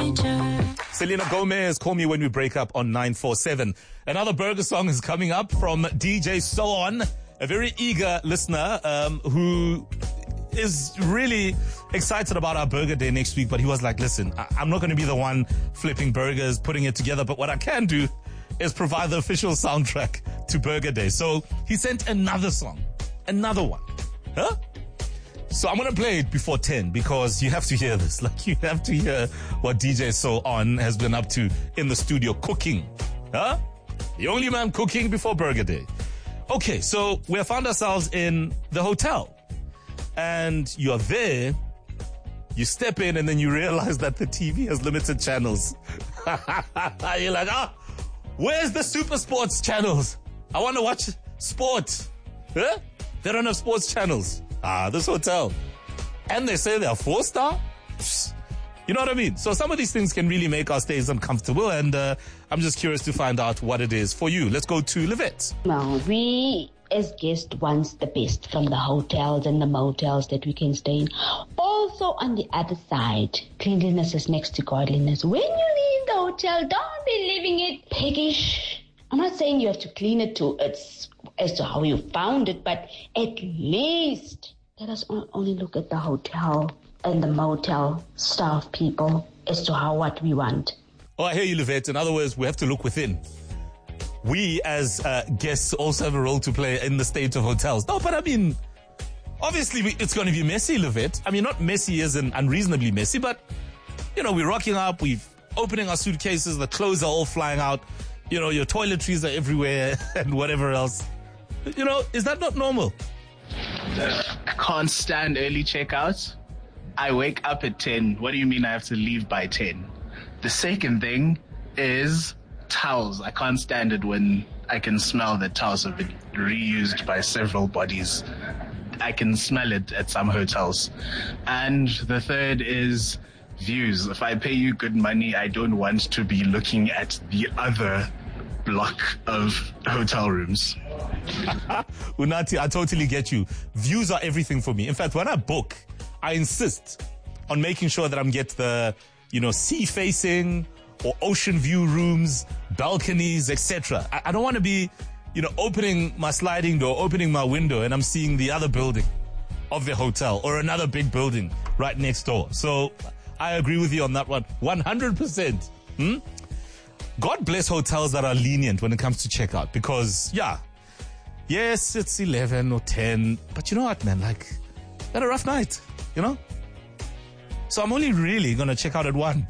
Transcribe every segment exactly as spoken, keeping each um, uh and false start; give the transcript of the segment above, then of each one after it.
nature. Selena Gomez, Call Me When We Break Up on nine four seven. Another burger song is coming up from D J So On, a very eager listener um, who is really excited about our burger day next week. But he was like, listen, I- I'm not going to be the one flipping burgers, putting it together. But what I can do is provide the official soundtrack to Burger Day. So he sent another song, another one. Huh? So I'm going to play it before ten because you have to hear this. Like, you have to hear what D J So On has been up to in the studio cooking. Huh? The only man cooking before Burger Day. Okay, so we have found ourselves in the hotel. And you're there, you step in, and then you realize that the T V has limited channels. You're like, ah, where's the Super Sports channels? I want to watch sport. Huh? They don't have sports channels. Ah, this hotel. And they say they're four star? You know what I mean? So some of these things can really make our stays uncomfortable, and uh, I'm just curious to find out what it is for you. Let's go to Livette. Well, we as guests want the best from the hotels and the motels that we can stay in. Also, on the other side, cleanliness is next to godliness. When you leave the hotel, don't be leaving it piggish. I'm not saying you have to clean it to its as to how you found it, but at least let us only look at the hotel and the motel staff people as to how what we want. Oh, I hear you, Livette. In other words, we have to look within. We, as uh, guests, also have a role to play in the state of hotels. No, but I mean, obviously, we, it's going to be messy, Livette. I mean, not messy as in unreasonably messy, but, you know, we're rocking up, we're opening our suitcases, the clothes are all flying out, you know, your toiletries are everywhere, and whatever else. You know, is that not normal? I can't stand early checkouts. I wake up at ten. What do you mean I have to leave by ten? The second thing is towels. I can't stand it when I can smell that towels have been reused by several bodies. I can smell it at some hotels. And the third is views. If I pay you good money, I don't want to be looking at the other block of hotel rooms. Unati, I totally get you. Views are everything for me. In fact, when I book, I insist on making sure that I'm get the, you know, sea-facing or ocean view rooms, balconies, et cetera. I, I don't want to be, you know, opening my sliding door, opening my window, and I'm seeing the other building of the hotel or another big building right next door. So I agree with you on that one, one hundred percent. Hmm? God bless hotels that are lenient when it comes to checkout because, yeah, yes, it's eleven or ten, but you know what, man, like, had a rough night, you know? So I'm only really going to check out at one.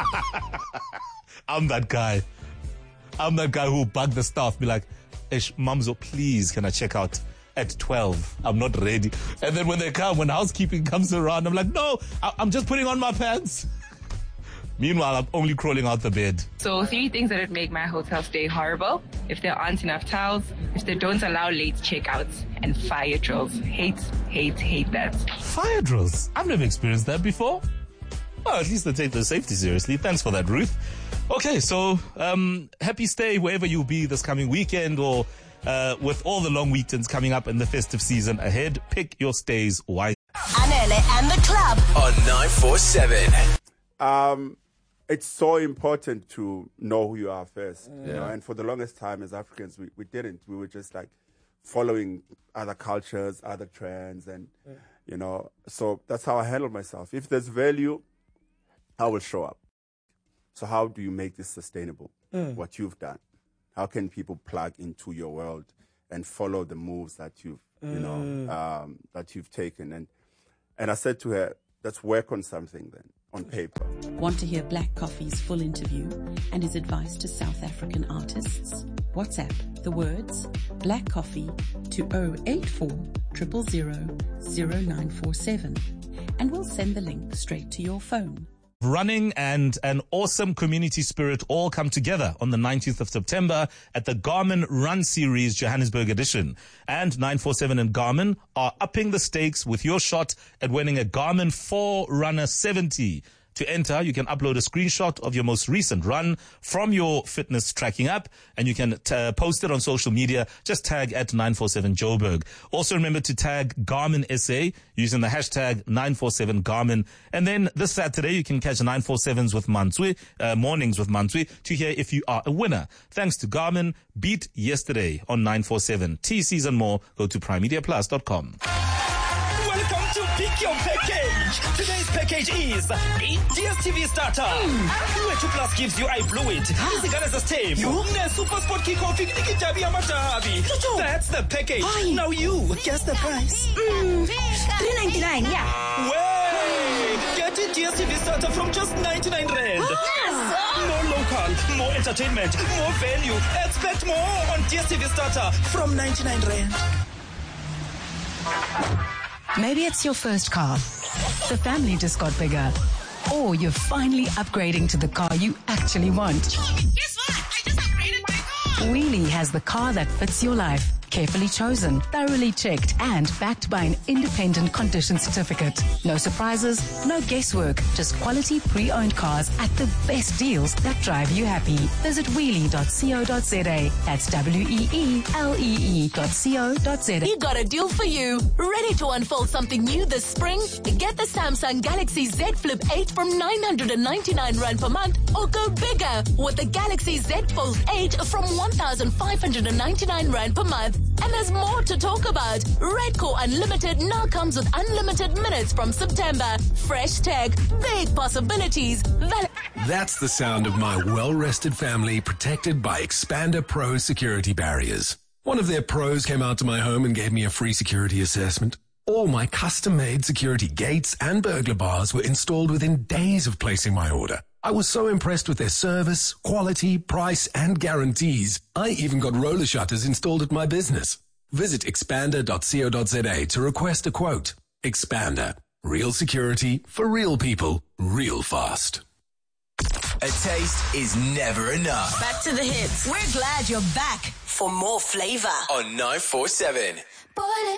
I'm that guy. I'm that guy who bug the staff, be like, Ish, Mamzo, please, can I check out at twelve? I'm not ready. And then when they come, when housekeeping comes around, I'm like, no, I- I'm just putting on my pants. Meanwhile, I'm only crawling out the bed. So three things that would make my hotel stay horrible: if there aren't enough towels, if they don't allow late checkouts, and fire drills. Hate, hate, hate that. Fire drills? I've never experienced that before. Well, at least they take the safety seriously. Thanks for that, Ruth. Okay, so um, happy stay wherever you'll be this coming weekend, or uh, with all the long weekends coming up and the festive season ahead. Pick your stays wisely. Anele and the club on nine four seven. Um, it's so important to know who you are first. Yeah. You know? And for the longest time as Africans, we, we didn't. We were just like following other cultures, other trends, and, yeah. you know, so that's how I handle myself. If there's value, I will show up. So how do you make this sustainable? Mm. What you've done? How can people plug into your world and follow the moves that you've, mm. you know, um, that you've taken? And and I said to her, let's work on something then, on paper. Want to hear Black Coffee's full interview and his advice to South African artists? WhatsApp the words Black Coffee to zero eight four zero zero zero zero nine four seven, and we'll send the link straight to your phone. Running and an awesome community spirit all come together on the nineteenth of September at the Garmin Run Series Johannesburg edition. And nine four seven and Garmin are upping the stakes with your shot at winning a Garmin four runner seventy. To enter, you can upload a screenshot of your most recent run from your fitness tracking app, and you can t- post it on social media. Just tag at nine four seven Joburg. Also remember to tag Garmin S A using the hashtag nine four seven Garmin. And then this Saturday, you can catch nine four sevens with Mansui, uh, mornings with Mansui, to hear if you are a winner. Thanks to Garmin, beat yesterday on nine four seven. T Cs and more, go to prime media plus dot com. Welcome to Pick Your Package. Today's package is a D S T V starter. Mm. two Plus gives you I Blew It. Izingane zesithembu. Ne-Super Sport Kickoff ikunike idabi yamadabi. That's the package. Aye. Now you guess the price. Mm. three ninety-nine, yeah. Wait! Get a D S T V starter from just ninety-nine rand. Yes. More local, more entertainment, more value. Expect more on D S T V starter from ninety-nine rand. Maybe it's your first car. The family just got bigger. Or you're finally upgrading to the car you actually want. Guess what? I just upgraded my car. Wheelie has the car that fits your life. Carefully chosen, thoroughly checked, and backed by an independent condition certificate. No surprises, no guesswork, just quality pre-owned cars at the best deals that drive you happy. Visit wheelie dot co dot za. That's W E E L E E dot co dot za. We got a deal for you. Ready to unfold something new this spring? Get the Samsung Galaxy Z Flip eight from nine hundred ninety-nine rand per month, or go bigger with the Galaxy Z Fold eight from one thousand five hundred ninety-nine rand per month. And there's more to talk about. Redcore Unlimited now comes with unlimited minutes from September. Fresh tech, big possibilities. Val- That's the sound of my well-rested family protected by Expander Pro security barriers. One of their pros came out to my home and gave me a free security assessment. All my custom-made security gates and burglar bars were installed within days of placing my order. I was so impressed with their service, quality, price, and guarantees. I even got roller shutters installed at my business. Visit expander dot co dot za to request a quote. Expander. Real security for real people, real fast. A taste is never enough. Back to the hits. We're glad you're back for more flavor On nine four seven.